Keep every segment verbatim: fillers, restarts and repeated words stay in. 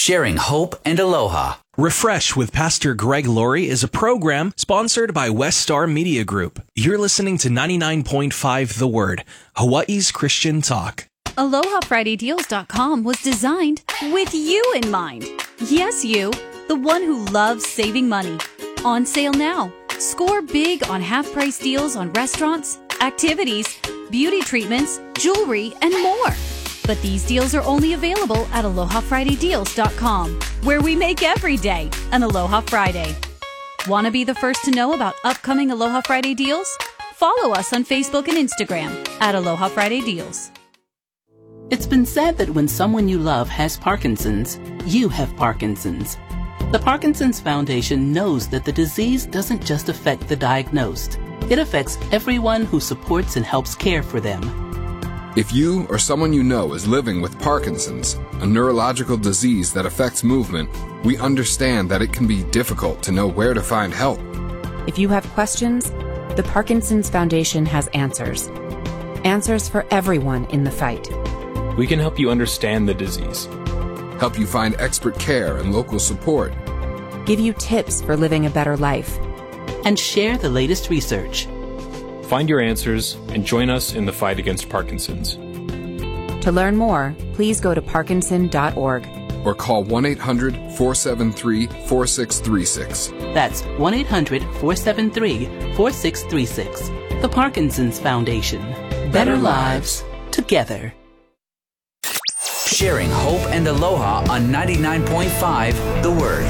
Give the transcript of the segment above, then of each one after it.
sharing hope and aloha. Refresh with Pastor Greg Laurie is a program sponsored by West Star Media Group. You're listening to ninety-nine point five The Word, Hawaii's Christian talk. Aloha Friday Deals dot com was designed with you in mind. Yes, you, the one who loves saving money. On sale now. Score big on half-price deals on restaurants, activities, beauty treatments, jewelry, and more. But these deals are only available at Aloha Friday Deals dot com, where we make every day an Aloha Friday. Want to be the first to know about upcoming Aloha Friday deals? Follow us on Facebook and Instagram at Aloha Friday Deals. It's been said that when someone you love has Parkinson's, you have Parkinson's. The Parkinson's Foundation knows that the disease doesn't just affect the diagnosed. It affects everyone who supports and helps care for them. If you or someone you know is living with Parkinson's, a neurological disease that affects movement, we understand that it can be difficult to know where to find help. If you have questions, the Parkinson's Foundation has answers. Answers for everyone in the fight. We can help you understand the disease, help you find expert care and local support, give you tips for living a better life, and share the latest research. Find your answers and join us in the fight against Parkinson's. To learn more, please go to parkinson dot org or call one eight hundred, four seven three, four six three six. That's one eight hundred, four seven three, four six three six. The Parkinson's Foundation. Better lives together. Sharing hope and aloha on ninety-nine point five The Word.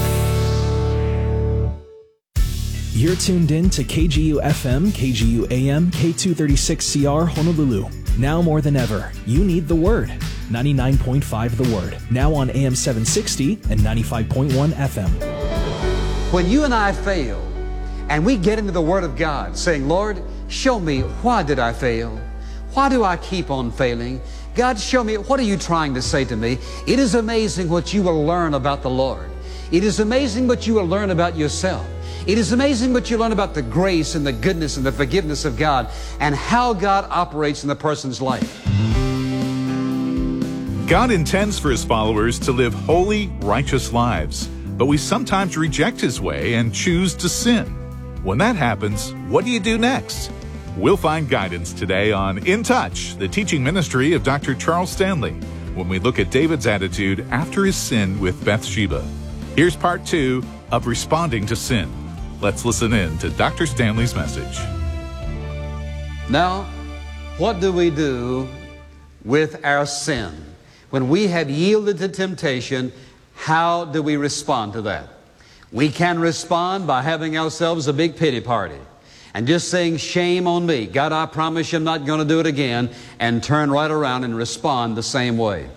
You're tuned in to K G U F M, K G U A M, K two thirty-six C R Honolulu. Now more than ever, you need The Word. ninety-nine point five The Word. Now on A M seven sixty and ninety-five point one F M. When you and I fail, and we get into the Word of God, saying, Lord, show me, why did I fail? Why do I keep on failing? God, show me, what are you trying to say to me? It is amazing what you will learn about the Lord. It is amazing what you will learn about yourself. It is amazing what you learn about the grace and the goodness and the forgiveness of God and how God operates in the person's life. God intends for His followers to live holy, righteous lives, but we sometimes reject His way and choose to sin. When that happens, what do you do next? We'll find guidance today on In Touch, the teaching ministry of Doctor Charles Stanley, when we look at David's attitude after his sin with Bathsheba. Here's part two of responding to sin. Let's listen in to Doctor Stanley's message. Now, what do we do with our sin? When we have yielded to temptation, how do we respond to that? We can respond by having ourselves a big pity party and just saying, shame on me. God, I promise you I'm not going to do it again, and turn right around and respond the same way.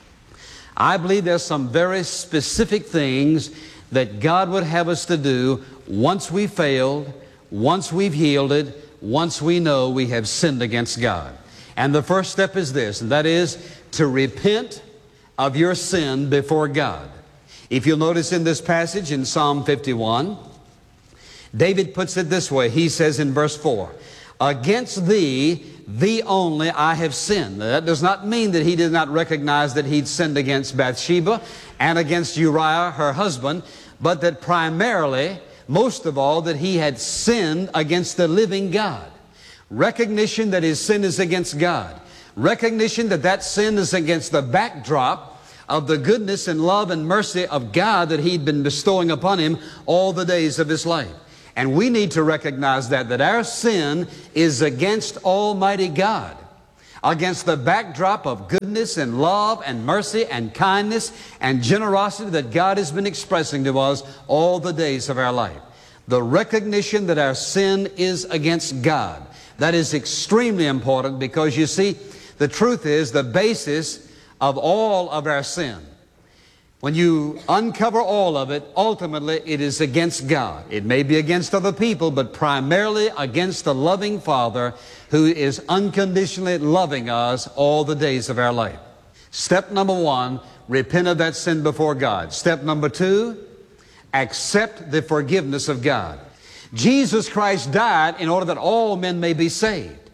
I believe there's some very specific things that God would have us to do once we've failed, once we've yielded, once we know we have sinned against God. And the first step is this, and that is to repent of your sin before God. If you'll notice in this passage in Psalm fifty-one, David puts it this way. He says in verse four, against thee, thee only I have sinned. Now, that does not mean that he did not recognize that he'd sinned against Bathsheba and against Uriah, her husband, but that primarily, most of all, that he had sinned against the living God. Recognition that his sin is against God. Recognition that that sin is against the backdrop of the goodness and love and mercy of God that he'd been bestowing upon him all the days of his life. And we need to recognize that, that our sin is against Almighty God, against the backdrop of goodness and love and mercy and kindness and generosity that God has been expressing to us all the days of our life. The recognition that our sin is against God. That is extremely important, because you see, the truth is the basis of all of our sin. When you uncover all of it, ultimately it is against God. It may be against other people, but primarily against the loving Father who is unconditionally loving us all the days of our life. Step number one, repent of that sin before God. Step number two, accept the forgiveness of God. Jesus Christ died in order that all men may be saved.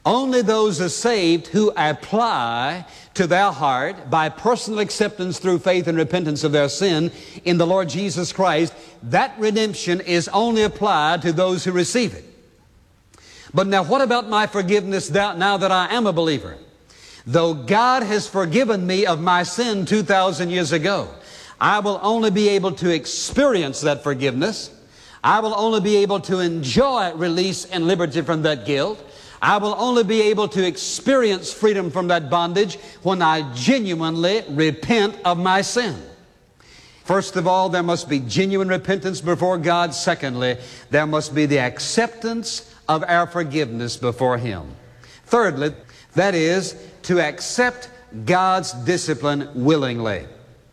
Only those are saved who apply to their heart by personal acceptance through faith and repentance of their sin in the Lord Jesus Christ. That redemption is only applied to those who receive it. But now what about my forgiveness now that I am a believer? Though God has forgiven me of my sin two thousand years ago, I will only be able to experience that forgiveness. I will only be able to enjoy release and liberty from that guilt. I will only be able to experience freedom from that bondage when I genuinely repent of my sin. First of all, there must be genuine repentance before God. Secondly, there must be the acceptance of our forgiveness before Him. Thirdly, that is, to accept God's discipline willingly.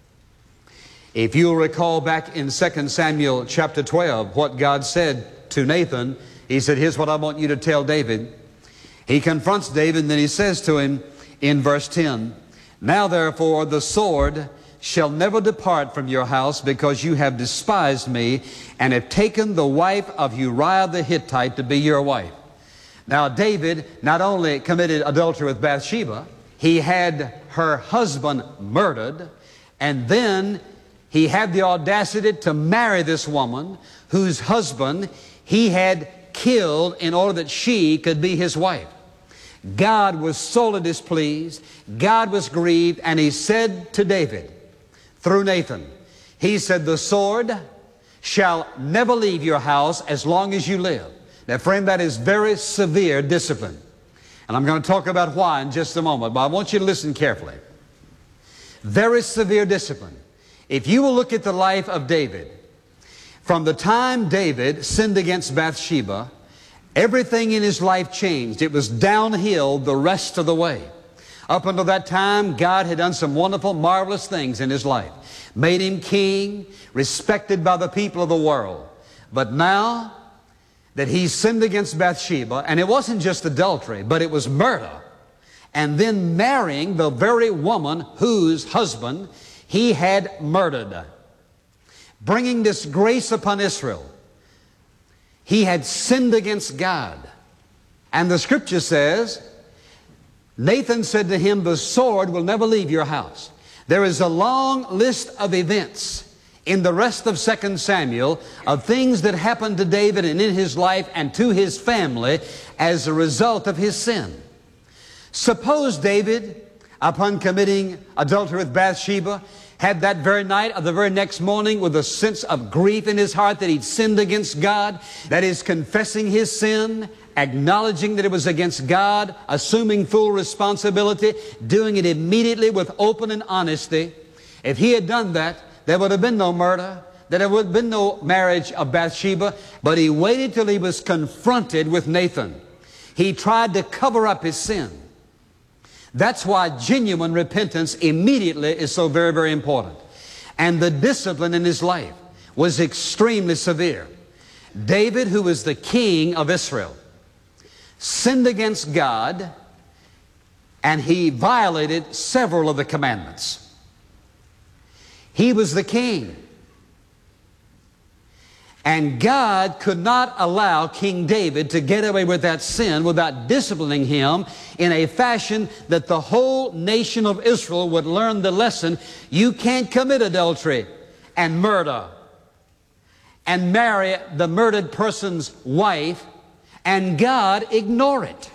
If you'll recall back in Second Samuel chapter twelve, what God said to Nathan, He said, here's what I want you to tell David. He confronts David, and then He says to him in verse ten, now therefore the sword shall never depart from your house, because you have despised me and have taken the wife of Uriah the Hittite to be your wife. Now David not only committed adultery with Bathsheba, he had her husband murdered, and then he had the audacity to marry this woman whose husband he had killed in order that she could be his wife. God was sorely displeased. God was grieved, and He said to David, through Nathan, He said, the sword shall never leave your house as long as you live. Now, friend, that is very severe discipline. And I'm going to talk about why in just a moment, but I want you to listen carefully. Very severe discipline. If you will look at the life of David, from the time David sinned against Bathsheba, everything in his life changed. It was downhill the rest of the way. Up until that time, God had done some wonderful, marvelous things in his life. Made him king, respected by the people of the world. But now that he sinned against Bathsheba, and it wasn't just adultery, but it was murder, and then marrying the very woman whose husband he had murdered, bringing disgrace upon Israel. He had sinned against God. And the scripture says, Nathan said to him, the sword will never leave your house. There is a long list of events in the rest of Second Samuel of things that happened to David and in his life and to his family as a result of his sin. Suppose David, upon committing adultery with Bathsheba, had that very night or the very next morning with a sense of grief in his heart that he'd sinned against God, that is, confessing his sin, acknowledging that it was against God, assuming full responsibility, doing it immediately with open and honesty. If he had done that, there would have been no murder, there would have been no marriage of Bathsheba, but he waited till he was confronted with Nathan. He tried to cover up his sin. That's why genuine repentance immediately is so very, very important. And the discipline in his life was extremely severe. David, who was the king of Israel, sinned against God, and he violated several of the commandments. He was the king. And God could not allow King David to get away with that sin without disciplining him in a fashion that the whole nation of Israel would learn the lesson. You can't commit adultery and murder and marry the murdered person's wife and God ignore it.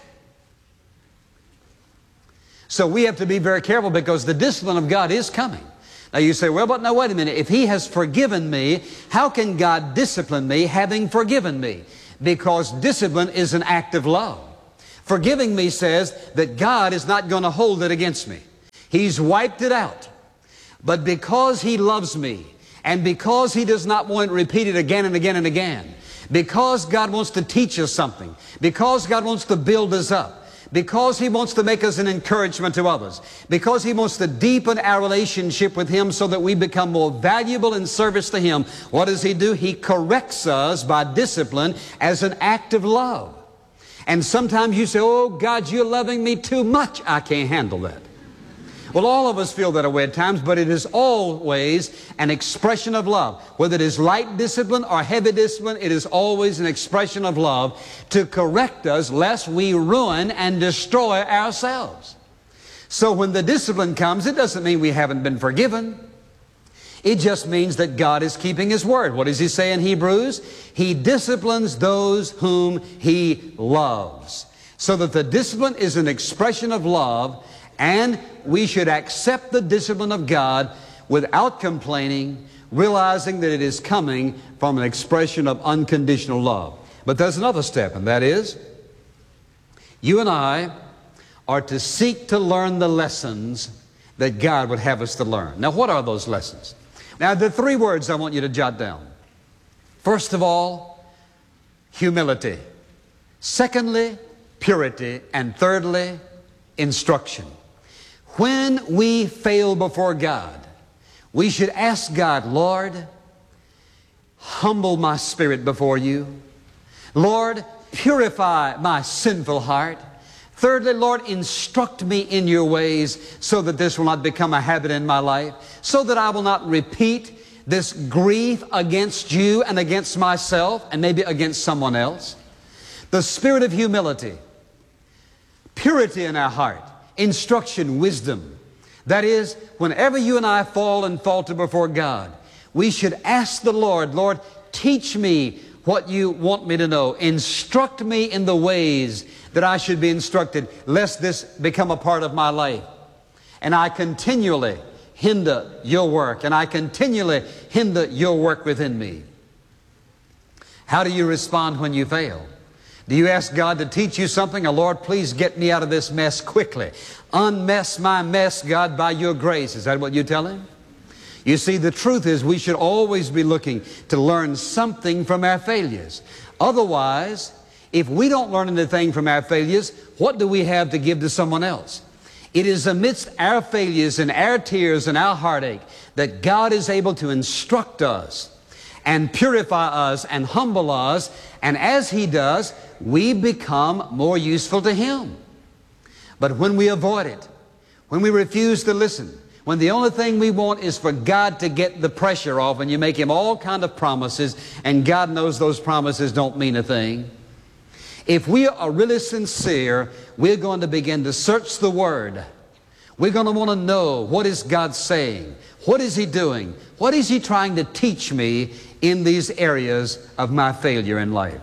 So we have to be very careful, because the discipline of God is coming. Now you say, well, but now wait a minute. If He has forgiven me, how can God discipline me having forgiven me? Because discipline is an act of love. Forgiving me says that God is not going to hold it against me. He's wiped it out. But because He loves me, and because He does not want it repeated again and again and again, because God wants to teach us something, because God wants to build us up, because He wants to make us an encouragement to others, because He wants to deepen our relationship with Him so that we become more valuable in service to Him, what does He do? He corrects us by discipline as an act of love. And sometimes you say, oh God, you're loving me too much. I can't handle that. Well, all of us feel that way at times, but it is always an expression of love. Whether it is light discipline or heavy discipline, it is always an expression of love to correct us lest we ruin and destroy ourselves. So when the discipline comes, it doesn't mean we haven't been forgiven. It just means that God is keeping His word. What does He say in Hebrews? He disciplines those whom He loves. So that the discipline is an expression of love, and we should accept the discipline of God without complaining, realizing that it is coming from an expression of unconditional love. But there's another step, and that is, you and I are to seek to learn the lessons that God would have us to learn. Now, what are those lessons? Now, there are three words I want you to jot down. First of all, humility. Secondly, purity. And thirdly, instruction. When we fail before God, we should ask God, Lord, humble my spirit before you. Lord, purify my sinful heart. Thirdly, Lord, instruct me in your ways so that this will not become a habit in my life, so that I will not repeat this grief against you and against myself and maybe against someone else. The spirit of humility, purity in our heart, instruction, wisdom. That is, whenever you and I fall and falter before God, we should ask the Lord, Lord, teach me what you want me to know. Instruct me in the ways that I should be instructed, lest this become a part of my life. And I continually hinder your work, and I continually hinder your work within me. How do you respond when you fail? Do you ask God to teach you something? Or, Lord, please get me out of this mess quickly. Unmess my mess, God, by your grace. Is that what you tell Him? You see, the truth is we should always be looking to learn something from our failures. Otherwise, if we don't learn anything from our failures, what do we have to give to someone else? It is amidst our failures and our tears and our heartache that God is able to instruct us and purify us and humble us. And as He does, we become more useful to Him. But when we avoid it, when we refuse to listen, when the only thing we want is for God to get the pressure off, and you make Him all kind of promises, and God knows those promises don't mean a thing. If we are really sincere, we're going to begin to search the Word. We're going to want to know, what is God saying? What is He doing? What is He trying to teach me in these areas of my failure in life?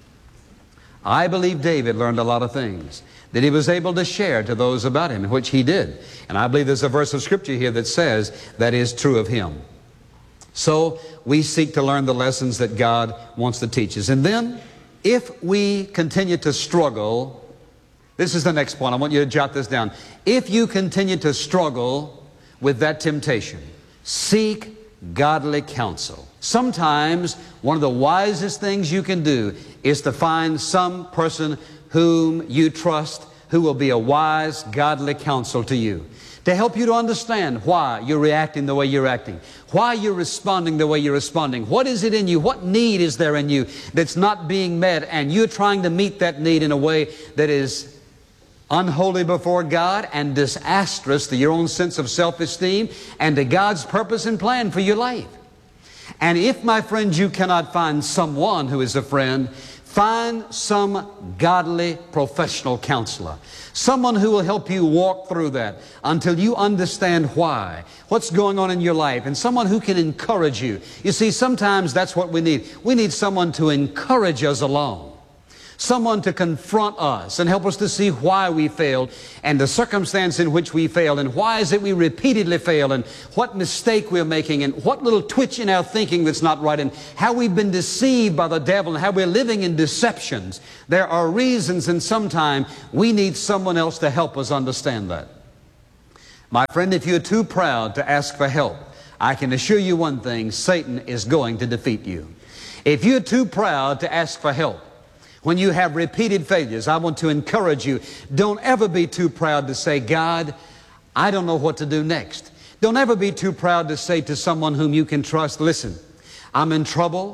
I believe David learned a lot of things that he was able to share to those about him, which he did. And I believe there's a verse of Scripture here that says that is true of him. So we seek to learn the lessons that God wants to teach us. And then, if we continue to struggle, this is the next point. I want you to jot this down. If you continue to struggle with that temptation, seek godly counsel. Sometimes one of the wisest things you can do is to find some person whom you trust, who will be a wise, godly counsel to you, to help you to understand why you're reacting the way you're acting, why you're responding the way you're responding. What is it in you? What need is there in you that's not being met, and you're trying to meet that need in a way that is unholy before God and disastrous to your own sense of self-esteem and to God's purpose and plan for your life. And if, my friends, you cannot find someone who is a friend, find some godly professional counselor. Someone who will help you walk through that until you understand why, what's going on in your life, and someone who can encourage you. You see, sometimes that's what we need. We need someone to encourage us along. Someone to confront us and help us to see why we failed and the circumstance in which we failed, and why is it we repeatedly fail, and what mistake we're making, and what little twitch in our thinking that's not right, and how we've been deceived by the devil, and how we're living in deceptions. There are reasons, and sometimes we need someone else to help us understand that. My friend, if you're too proud to ask for help, I can assure you one thing: Satan is going to defeat you. If you're too proud to ask for help, when you have repeated failures, I want to encourage you, don't ever be too proud to say, God, I don't know what to do next. Don't ever be too proud to say to someone whom you can trust, listen, I'm in trouble.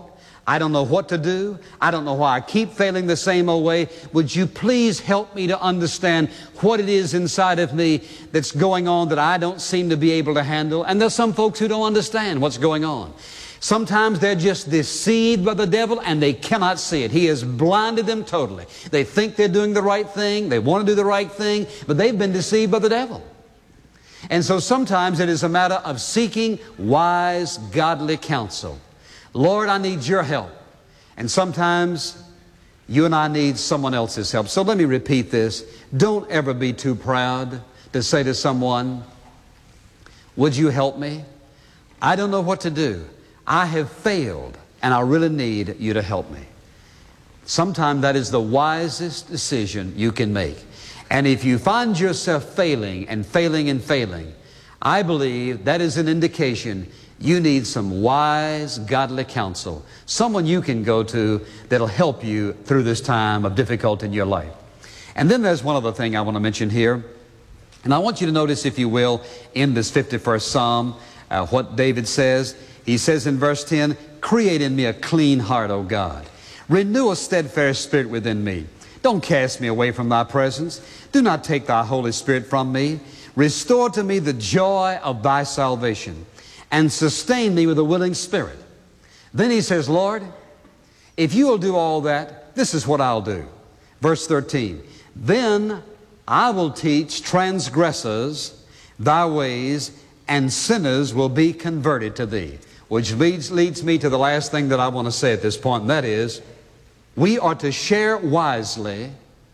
I don't know what to do. I don't know why I keep failing the same old way. Would you please help me to understand what it is inside of me that's going on that I don't seem to be able to handle? And there's some folks who don't understand what's going on. Sometimes they're just deceived by the devil and they cannot see it. He has blinded them totally. They think they're doing the right thing. They want to do the right thing, but they've been deceived by the devil. And so sometimes it is a matter of seeking wise, godly counsel. Lord, I need your help. And sometimes you and I need someone else's help. So let me repeat this. Don't ever be too proud to say to someone, would you help me? I don't know what to do. I have failed, and I really need you to help me. Sometimes that is the wisest decision you can make. And if you find yourself failing and failing and failing, I believe that is an indication you need some wise, godly counsel. Someone you can go to that'll help you through this time of difficulty in your life. And then there's one other thing I want to mention here. And I want you to notice, if you will, in this fifty-first Psalm, uh, what David says. He says in verse ten, create in me a clean heart, O God. Renew a steadfast spirit within me. Don't cast me away from thy presence. Do not take thy Holy Spirit from me. Restore to me the joy of thy salvation, and sustain me with a willing spirit. Then he says, Lord, if you will do all that, this is what I'll do. Verse thirteen, then I will teach transgressors thy ways, and sinners will be converted to thee. Which leads, leads me to the last thing that I want to say at this point, and that is, we are to share wisely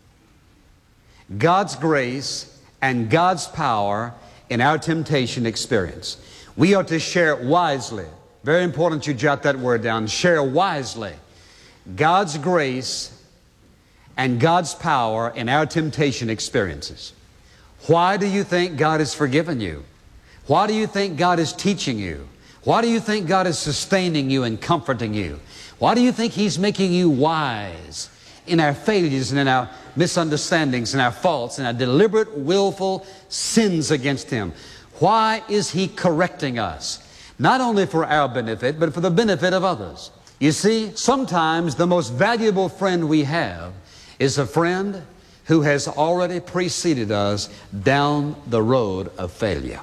God's grace and God's power in our temptation experience. We are to share wisely. Very important you jot that word down. Share wisely God's grace and God's power in our temptation experiences. Why do you think God has forgiven you? Why do you think God is teaching you? Why do you think God is sustaining you and comforting you? Why do you think He's making you wise in our failures and in our misunderstandings and our faults and our deliberate, willful sins against Him? Why is He correcting us? Not only for our benefit, but for the benefit of others. You see, sometimes the most valuable friend we have is a friend who has already preceded us down the road of failure.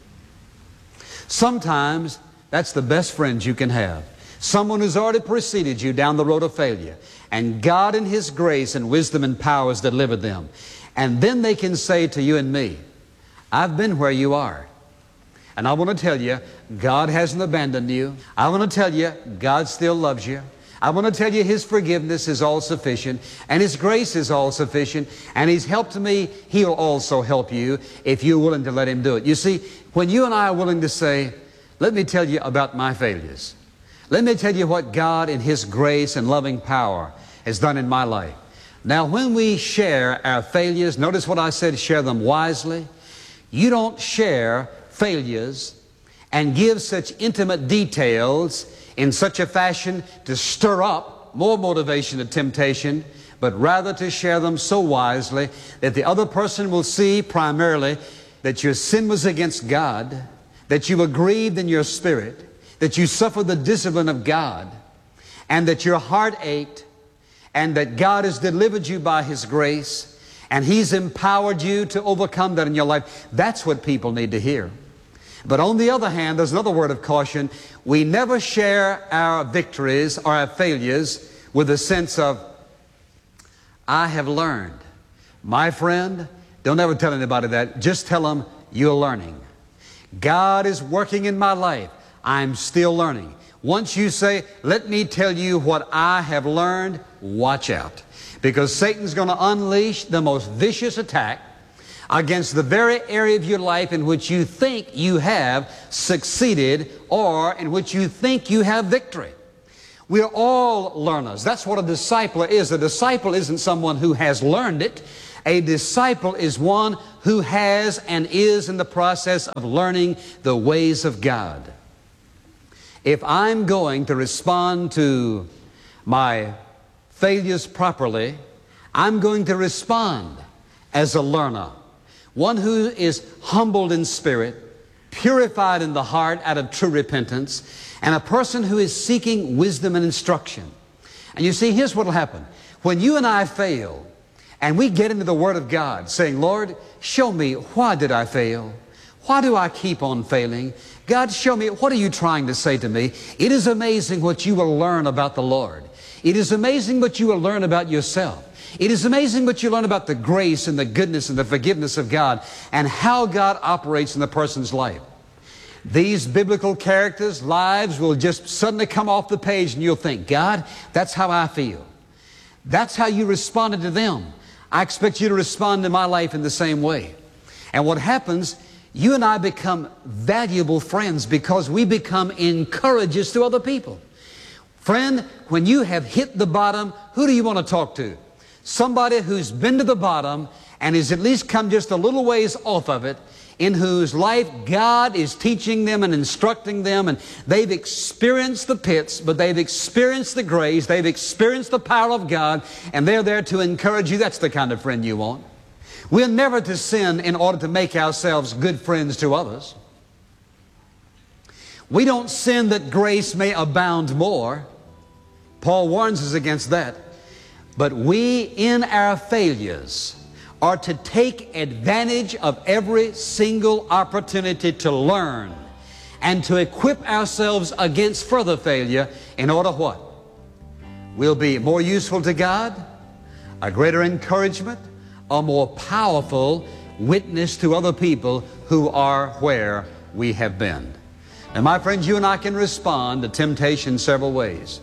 Sometimes that's the best friend you can have. Someone who's already preceded you down the road of failure. And God in His grace and wisdom and power has delivered them. And then they can say to you and me, I've been where you are. And I want to tell you, God hasn't abandoned you. I want to tell you, God still loves you. I want to tell you His forgiveness is all sufficient, and His grace is all sufficient, and He's helped me. He'll also help you if you're willing to let Him do it. You see, when you and I are willing to say, let me tell you about my failures. Let me tell you what God in His grace and loving power has done in my life. Now, when we share our failures, notice what I said, share them wisely. You don't share failures and give such intimate details in such a fashion to stir up more motivation and temptation, but rather to share them so wisely that the other person will see primarily that your sin was against God, that you were grieved in your spirit, that you suffered the discipline of God, and that your heart ached, and that God has delivered you by His grace, and He's empowered you to overcome that in your life. That's what people need to hear. But on the other hand, there's another word of caution. We never share our victories or our failures with a sense of, I have learned. My friend, don't ever tell anybody that. Just tell them you're learning. God is working in my life. I'm still learning. Once you say, let me tell you what I have learned, watch out. Because Satan's going to unleash the most vicious attack against the very area of your life in which you think you have succeeded or in which you think you have victory. We're all learners. That's what a disciple is. A disciple isn't someone who has learned it. A disciple is one who has and is in the process of learning the ways of God. If I'm going to respond to my failures properly, I'm going to respond as a learner. One who is humbled in spirit, purified in the heart out of true repentance, and a person who is seeking wisdom and instruction. And you see, here's what will happen. When you and I fail, and we get into the Word of God, saying, Lord, show me, why did I fail? Why do I keep on failing? God, show me, what are you trying to say to me? It is amazing what you will learn about the Lord. It is amazing what you will learn about yourself. It is amazing what you learn about the grace and the goodness and the forgiveness of God and how God operates in the person's life. These biblical characters' lives will just suddenly come off the page and you'll think, God, that's how I feel. That's how you responded to them. I expect you to respond to my life in the same way. And what happens, you and I become valuable friends because we become encouragers to other people. Friend, when you have hit the bottom, who do you want to talk to? Somebody who's been to the bottom and has at least come just a little ways off of it, in whose life God is teaching them and instructing them, and they've experienced the pits, but they've experienced the grace, they've experienced the power of God, and they're there to encourage you. That's the kind of friend you want. We're never to sin in order to make ourselves good friends to others. We don't sin that grace may abound more. Paul warns us against that. But we, in our failures, are to take advantage of every single opportunity to learn and to equip ourselves against further failure in order what? We'll be more useful to God, a greater encouragement, a more powerful witness to other people who are where we have been. And my friends, you and I can respond to temptation several ways.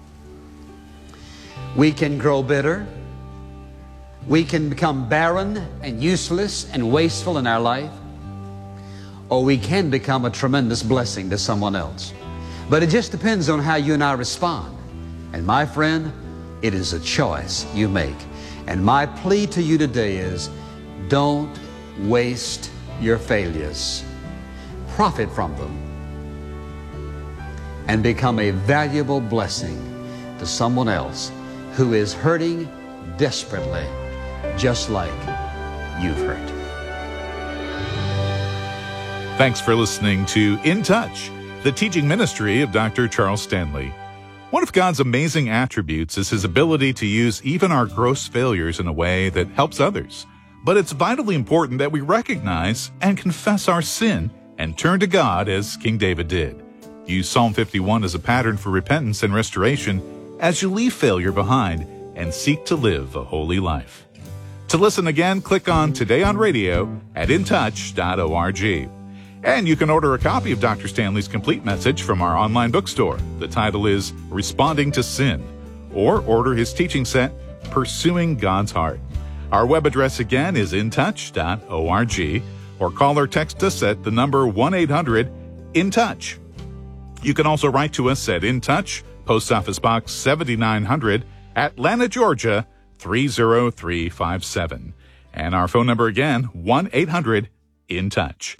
We can grow bitter. We can become barren and useless and wasteful in our life. Or we can become a tremendous blessing to someone else. But it just depends on how you and I respond. And my friend, it is a choice you make. And my plea to you today is, don't waste your failures. Profit from them. And become a valuable blessing to someone else who is hurting desperately, just like you've hurt. Thanks for listening to In Touch, the teaching ministry of Doctor Charles Stanley. One of God's amazing attributes is His ability to use even our gross failures in a way that helps others. But it's vitally important that we recognize and confess our sin and turn to God as King David did. Use Psalm fifty-one as a pattern for repentance and restoration as you leave failure behind and seek to live a holy life. To listen again, click on Today on Radio at in touch dot org. And you can order a copy of Doctor Stanley's complete message from our online bookstore. The title is Responding to Sin, or order his teaching set, Pursuing God's Heart. Our web address again is in touch dot org, or call or text us at the number one eight hundred in touch. You can also write to us at In Touch, Post Office Box seventy-nine hundred, Atlanta, Georgia, three oh three five seven. And our phone number again, one eight hundred in touch.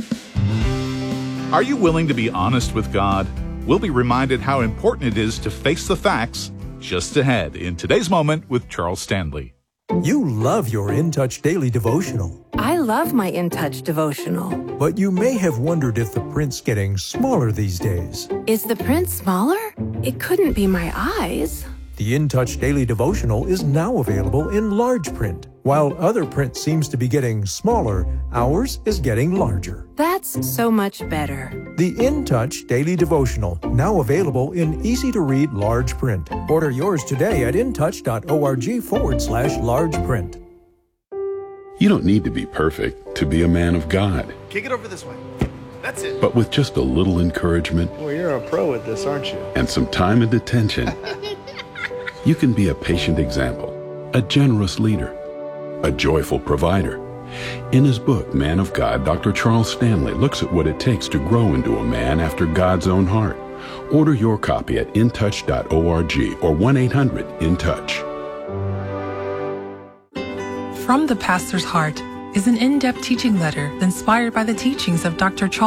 Are you willing to be honest with God? We'll be reminded how important it is to face the facts just ahead in Today's Moment with Charles Stanley. You love your In Touch Daily Devotional. I love my In Touch devotional. But you may have wondered if the print's getting smaller these days. Is the print smaller? It couldn't be my eyes. The In Touch Daily Devotional is now available in large print. While other print seems to be getting smaller, ours is getting larger. That's so much better. The In Touch Daily Devotional, now available in easy-to-read large print. Order yours today at in touch dot org forward slash large print. You don't need to be perfect to be a man of God. Kick it over this way. That's it. But with just a little encouragement... Well, you're a pro at this, aren't you? ...and some time and attention, you can be a patient example, a generous leader, a joyful provider. In his book, Man of God, Doctor Charles Stanley looks at what it takes to grow into a man after God's own heart. Order your copy at in touch dot org or one eight hundred in touch. From the Pastor's Heart is an in-depth teaching letter inspired by the teachings of Doctor Charles